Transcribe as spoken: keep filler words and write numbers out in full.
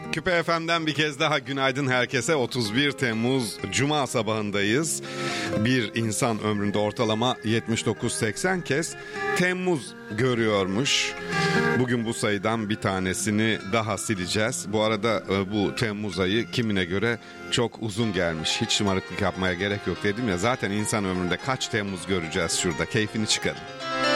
Küpe F M'den bir kez daha günaydın herkese. otuz bir Temmuz Cuma sabahındayız. Bir insan ömründe ortalama yetmiş dokuz seksen kez Temmuz görüyormuş. Bugün bu sayıdan bir tanesini daha sileceğiz. Bu arada bu Temmuz ayı kimine göre çok uzun gelmiş. Hiç şımarıklık yapmaya gerek yok dedim ya. Zaten insan ömründe kaç Temmuz göreceğiz şurada. Keyfini çıkarın.